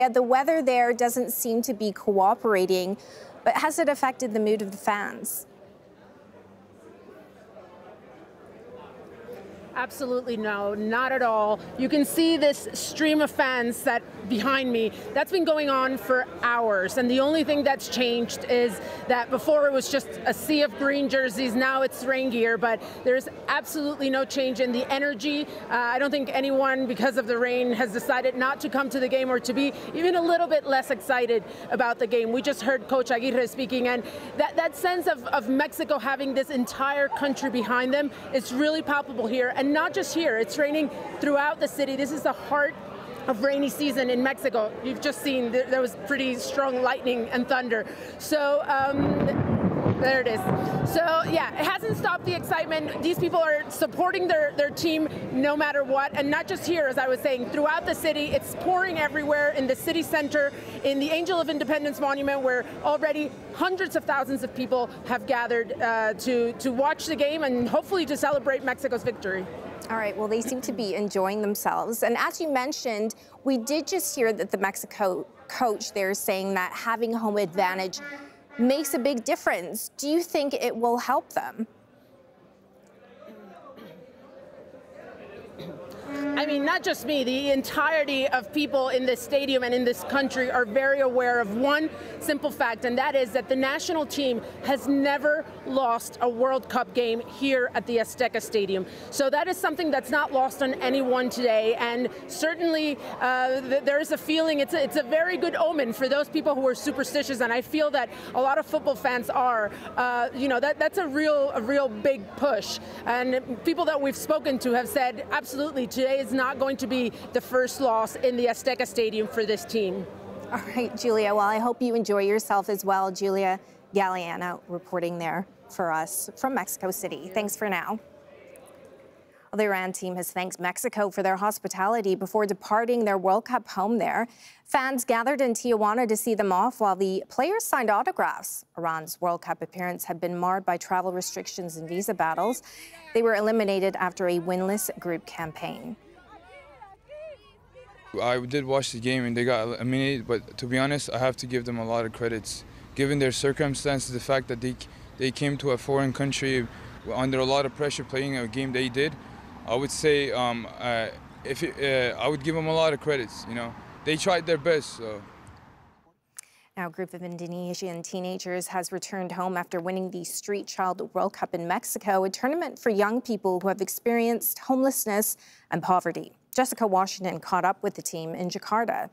Yeah, the weather there doesn't seem to be cooperating, but has it affected the mood of the fans? Absolutely no, not at all. You can see this stream of fans that behind me, that's been going on for hours. And the only thing that's changed is that before it was just a sea of green jerseys, now it's rain gear, but there's absolutely no change in the energy. I don't think anyone, because of the rain, has decided not to come to the game or to be even a little bit less excited about the game. We just heard Coach Aguirre speaking, and that sense of Mexico having this entire country behind them is really palpable here. And not just here, it's raining throughout the city. This is the heart of rainy season in Mexico. You've just seen there was pretty strong lightning and thunder. So there it is. So yeah, it hasn't stopped the excitement. These people are supporting their team no matter what. And not just here, as I was saying, throughout the city. It's pouring everywhere in the city center, in the Angel of Independence Monument, where already hundreds of thousands of people have gathered to watch the game and hopefully to celebrate Mexico's victory. All right, well, they seem to be enjoying themselves. And as you mentioned, we did just hear that the Mexico coach there saying that having home advantage makes a big difference. Do you think it will help them? I mean, not just me, the entirety of people in this stadium and in this country are very aware of one simple fact, and that is that the national team has never lost a World Cup game here at the Azteca Stadium. So that is something that's not lost on anyone today, and certainly there is a feeling, it's a very good omen for those people who are superstitious, and I feel that a lot of football fans are. You know, that's a real big push, and people that we've spoken to have said, absolutely, today is not going to be the first loss in the Azteca Stadium for this team. All right, Julia, well, I hope you enjoy yourself as well. Julia Galeano reporting there for us from Mexico City. Thanks for now. Well, the Iran team has thanked Mexico for their hospitality before departing their World Cup home there. Fans gathered in Tijuana to see them off while the players signed autographs. Iran's World Cup appearance had been marred by travel restrictions and visa battles. They were eliminated after a winless group campaign. I did watch the game and they got eliminated, but to be honest, I have to give them a lot of credits. Given their circumstances, the fact that they came to a foreign country under a lot of pressure playing a game they did, I would say I would give them a lot of credits. You know, they tried their best. So. Now, a group of Indonesian teenagers has returned home after winning the Street Child World Cup in Mexico, a tournament for young people who have experienced homelessness and poverty. Jessica Washington caught up with the team in Jakarta.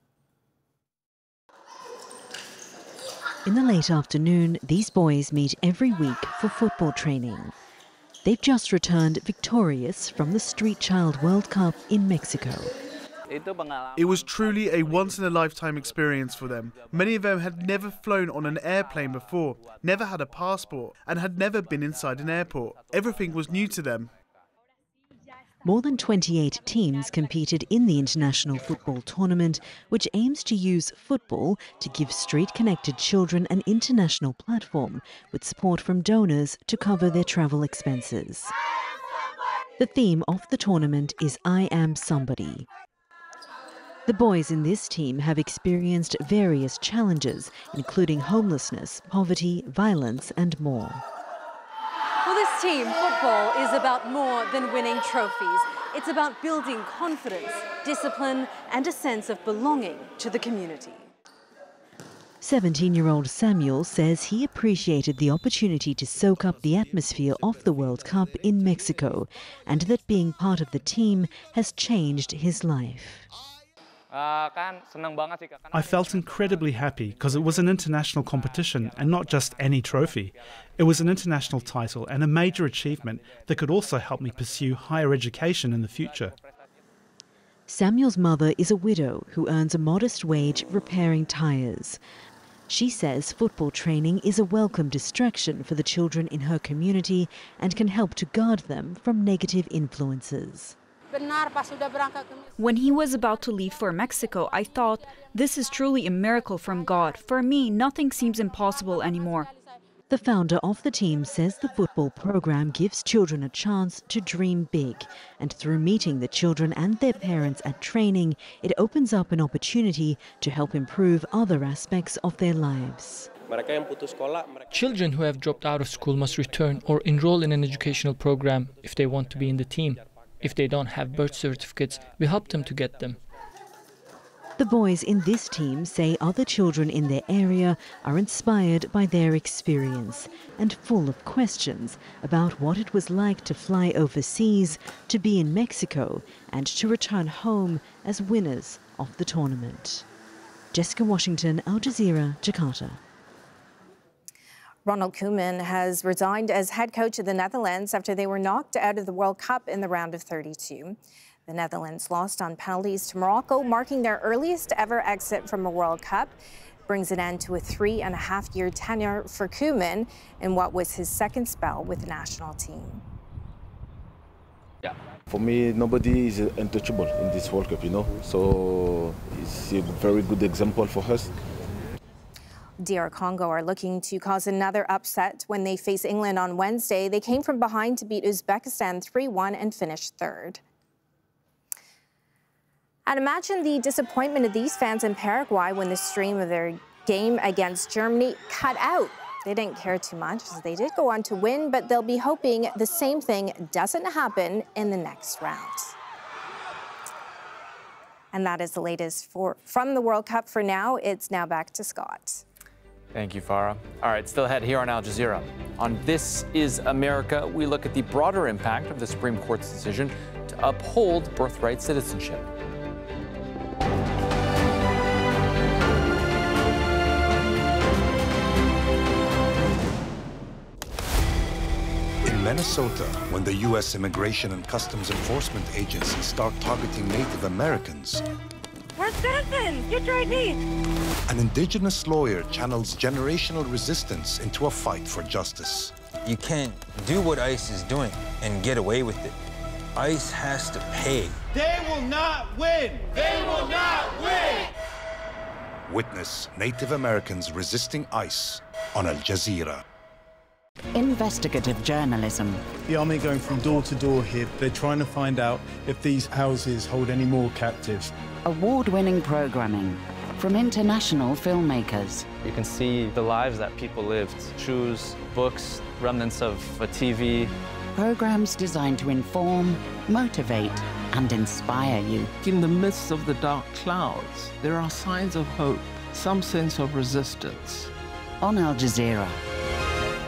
In the late afternoon, these boys meet every week for football training. They've just returned victorious from the Street Child World Cup in Mexico. It was truly a once-in-a-lifetime experience for them. Many of them had never flown on an airplane before, never had a passport, and had never been inside an airport. Everything was new to them. More than 28 teams competed in the international football tournament, which aims to use football to give street-connected children an international platform with support from donors to cover their travel expenses. The theme of the tournament is I Am Somebody. The boys in this team have experienced various challenges, including homelessness, poverty, violence, and more. For this team, football is about more than winning trophies. It's about building confidence, discipline, and a sense of belonging to the community. 17-year-old Samuel says he appreciated the opportunity to soak up the atmosphere of the World Cup in Mexico, and that being part of the team has changed his life. I felt incredibly happy because it was an international competition and not just any trophy. It was an international title and a major achievement that could also help me pursue higher education in the future. Samuel's mother is a widow who earns a modest wage repairing tyres. She says football training is a welcome distraction for the children in her community and can help to guard them from negative influences. When he was about to leave for Mexico, I thought, this is truly a miracle from God. For me, nothing seems impossible anymore. The founder of the team says the football program gives children a chance to dream big, and through meeting the children and their parents at training, it opens up an opportunity to help improve other aspects of their lives. Children who have dropped out of school must return or enroll in an educational program if they want to be in the team. If they don't have birth certificates, we help them to get them. The boys in this team say other children in their area are inspired by their experience and full of questions about what it was like to fly overseas, to be in Mexico and to return home as winners of the tournament. Jessica Washington, Al Jazeera, Jakarta. Ronald Koeman has resigned as head coach of the Netherlands after they were knocked out of the World Cup in the round of 32. The Netherlands lost on penalties to Morocco, marking their earliest ever exit from a World Cup. Brings an end to a 3.5-year tenure for Koeman in what was his second spell with the national team. Yeah. For me, nobody is untouchable in this World Cup, you know, so it's a very good example for us. DR Congo are looking to cause another upset when they face England on Wednesday. They came from behind to beat Uzbekistan 3-1 and finished third. And imagine the disappointment of these fans in Paraguay when the stream of their game against Germany cut out. They didn't care too much as they did go on to win, but they'll be hoping the same thing doesn't happen in the next round. And that is the latest from the World Cup for now. It's now back to Scott. Thank you, Farah. All right, still ahead here on Al Jazeera. On This Is America, we look at the broader impact of the Supreme Court's decision to uphold birthright citizenship. In Minnesota, when the U.S. Immigration and Customs Enforcement agencies start targeting Native Americans, we're citizens! Get your ID! An indigenous lawyer channels generational resistance into a fight for justice. You can't do what ICE is doing and get away with it. ICE has to pay. They will not win! They will not win! Witness Native Americans resisting ICE on Al Jazeera. Investigative journalism. The army going from door to door here. They're trying to find out if these houses hold any more captives. Award-winning programming from international filmmakers. You can see the lives that people lived. Shoes, books, remnants of a TV. Programs designed to inform, motivate, and inspire you. In the midst of the dark clouds, there are signs of hope, some sense of resistance. On Al Jazeera.